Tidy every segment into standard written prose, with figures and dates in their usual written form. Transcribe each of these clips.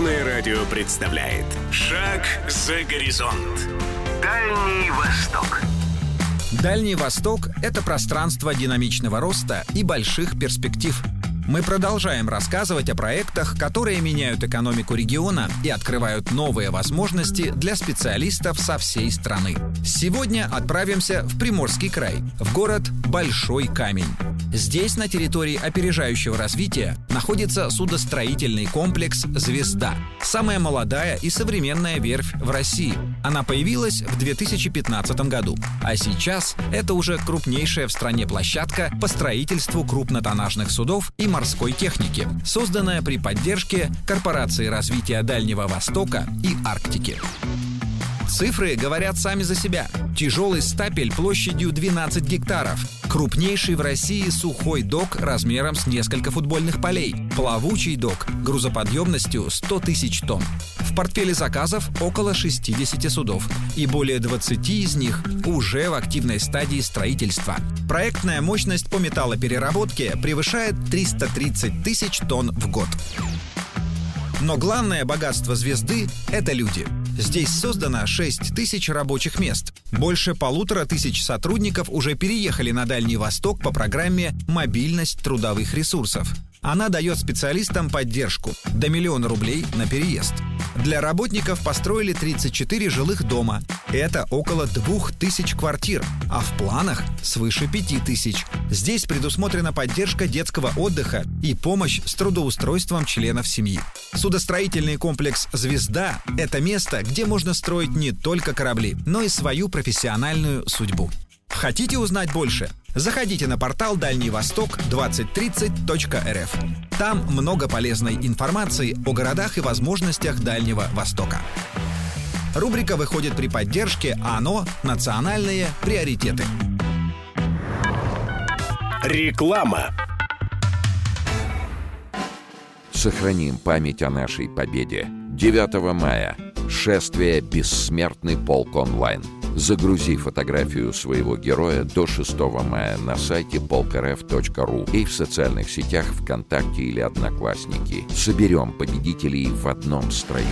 Дорожное радио представляет «Шаг за горизонт». Дальний Восток. Дальний Восток – это пространство динамичного роста и больших перспектив. Мы продолжаем рассказывать о проектах, которые меняют экономику региона и открывают новые возможности для специалистов со всей страны. Сегодня отправимся в Приморский край, в город Большой Камень. Здесь, на территории опережающего развития, находится судостроительный комплекс «Звезда». Самая молодая и современная верфь в России. Она появилась в 2015 году. А сейчас это уже крупнейшая в стране площадка по строительству крупнотоннажных судов и морской техники, созданная при поддержке Корпорации развития Дальнего Востока и Арктики. Цифры говорят сами за себя. Тяжелый стапель площадью 12 гектаров. Крупнейший в России сухой док размером с несколько футбольных полей. Плавучий док грузоподъемностью 100 тысяч тонн. В портфеле заказов около 60 судов. И более 20 из них уже в активной стадии строительства. Проектная мощность по металлопереработке превышает 330 тысяч тонн в год. Но главное богатство «Звезды» — это люди. Здесь создано 6 тысяч рабочих мест. Больше 1500 сотрудников уже переехали на Дальний Восток по программе «Мобильность трудовых ресурсов». Она дает специалистам поддержку – до 1 000 000 рублей на переезд. Для работников построили 34 жилых дома. Это около 2000 квартир, а в планах свыше 5000. Здесь предусмотрена поддержка детского отдыха и помощь с трудоустройством членов семьи. Судостроительный комплекс «Звезда» — это место, где можно строить не только корабли, но и свою профессиональную судьбу. Хотите узнать больше? Заходите на портал дальневосток2030.рф. Там много полезной информации о городах и возможностях Дальнего Востока. Рубрика выходит при поддержке АНО «Национальные приоритеты». Реклама. Сохраним память о нашей победе. 9 мая. Шествие «Бессмертный полк онлайн». Загрузи фотографию своего героя до 6 мая на сайте polkrf.ru и в социальных сетях ВКонтакте или Одноклассники. Соберем победителей в одном строю.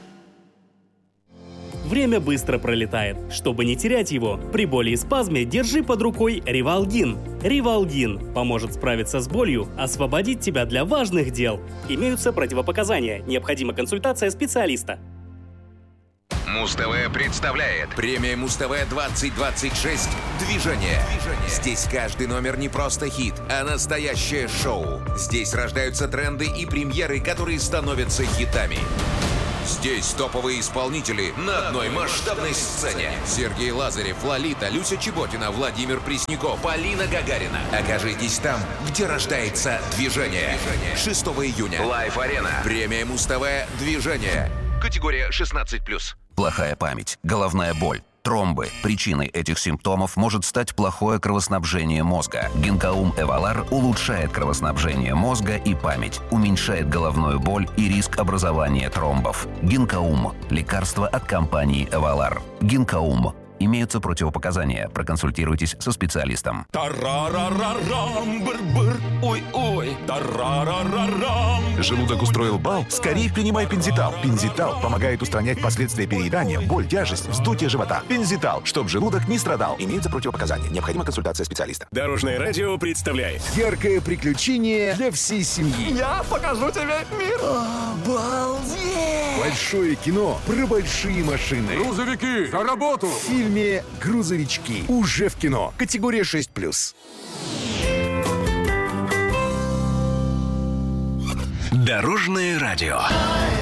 Время быстро пролетает. Чтобы не терять его, при боли и спазме держи под рукой Ривалгин. Ривалгин поможет справиться с болью, освободить тебя для важных дел. Имеются противопоказания. Необходима консультация специалиста. Муз-ТВ представляет премия Муз-ТВ 2026 «Движение». Здесь каждый номер не просто хит, а настоящее шоу. Здесь рождаются тренды и премьеры, которые становятся хитами. Здесь топовые исполнители на одной масштабной сцене. Сергей Лазарев, Лолита, Люся Чеботина, Владимир Пресняков, Полина Гагарина. Окажитесь там, где рождается движение. 6 июня. Лайв-арена. Премия Муз-ТВ «Движение». Категория 16+. Плохая память, головная боль, тромбы. Причиной этих симптомов может стать плохое кровоснабжение мозга. Гинкаум Эвалар улучшает кровоснабжение мозга и память, уменьшает головную боль и риск образования тромбов. Гинкаум – лекарство от компании Эвалар. Гинкаум. Имеются противопоказания. Проконсультируйтесь со специалистом. Тарарарарам, быр-быр, ой-ой, тарарарарам. Желудок устроил бал? Скорее принимай Пензитал. Пензитал помогает устранять последствия переедания, боль, тяжесть, вздутие живота. Пензитал, чтобы желудок не страдал. Имеются противопоказания. Необходима консультация специалиста. Дорожное радио представляет яркое приключение для всей семьи. Я покажу тебе мир. Обалдеть! Большое кино про большие машины. Грузовики, за работу! В фильме «Грузовички» уже в кино. Категория 6+. Дорожное радио.